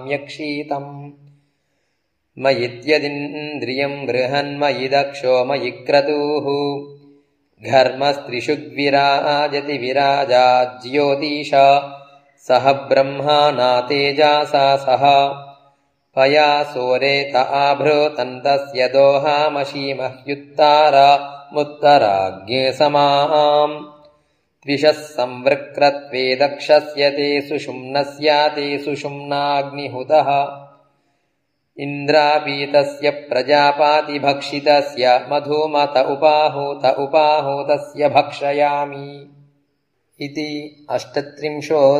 यक्षीतम् मयित्यदिन्द्रियम् बृहन्मयि दक्षो मयि क्रतुः घर्मस्त्रिषुग्विराजति विराजाज्योतिषा सह ब्रह्माणा तेजासा सह पया सोरेत आभृतन्तस्य दोहामशीमह्युत्तारा मुत्तराज्ञे समाम् त्विषः संवृक्रत्वे दक्षस्य ते सुषुम्नस्या ते सुषुम्नाग्निहुतः इन्द्रापीतस्य प्रजापातिभक्षितस्य मधुमत उपाहूतस्य भक्षयामि इति 38